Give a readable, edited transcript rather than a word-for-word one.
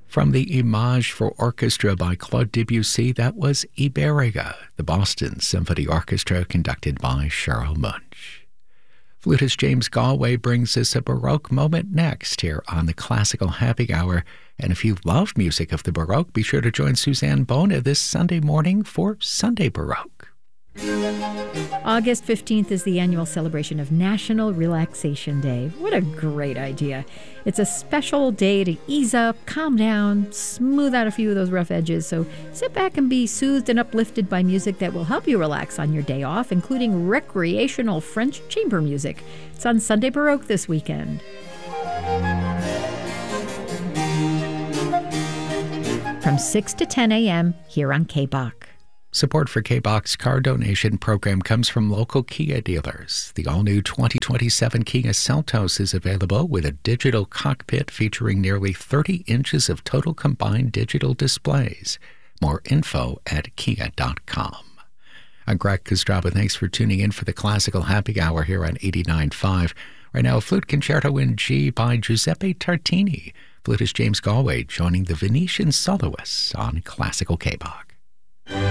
From the Image for Orchestra by Claude Debussy, that was Iberia, the Boston Symphony Orchestra conducted by Cheryl Munch. Flutist James Galway brings us a Baroque moment next here on the Classical Happy Hour. And if you love music of the Baroque, be sure to join Suzanne Bona this Sunday morning for Sunday Baroque. August 15th is the annual celebration of National Relaxation Day. What a great idea. It's a special day to ease up, calm down, smooth out a few of those rough edges. So sit back and be soothed and uplifted by music that will help you relax on your day off, including recreational French chamber music. It's on Sunday Baroque this weekend. From 6 to 10 a.m. here on KBOC. Support for KBOC's car donation program comes from local Kia dealers. The all-new 2027 Kia Seltos is available with a digital cockpit featuring nearly 30 inches of total combined digital displays. More info at kia.com. I'm Greg Kostraba. Thanks for tuning in for the Classical Happy Hour here on 89.5. Right now, a flute concerto in G by Giuseppe Tartini. Flutist James Galway joining the Venetian soloists on Classical KBOC.